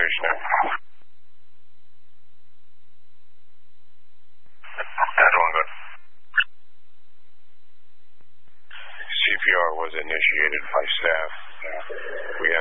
stationer. Doing good. CPR was initiated by staff. We